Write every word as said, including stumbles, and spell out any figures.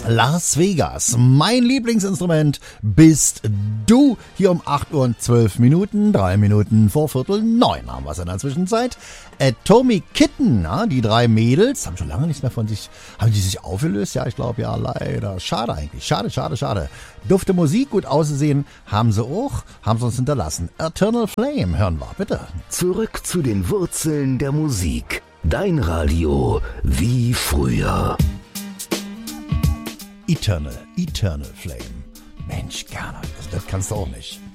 Las Vegas. Mein Lieblingsinstrument bist du. Hier um acht Uhr und zwölf Minuten, drei Minuten vor Viertel neun haben wir es in der Zwischenzeit. Atomic Kitten, ja, die drei Mädels, haben schon lange nichts mehr von sich, haben die sich aufgelöst? Ja, ich glaube ja, leider. Schade eigentlich, schade, schade, schade. Dufte Musik, gut aussehen, haben sie auch, haben sie uns hinterlassen. Eternal Flame, hören wir, bitte. Zurück zu den Wurzeln der Musik. Dein Radio wie früher. Eternal, Eternal Flame. Mensch, gerne, also das kannst du auch nicht.